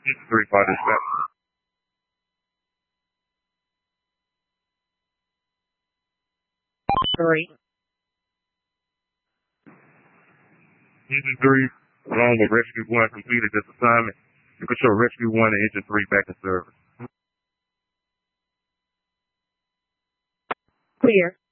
Engine 3 fire dispatch. Three. Engine 3, along with Rescue 1, completed this assignment. You can show Rescue 1 and Engine 3 back in service. Clear.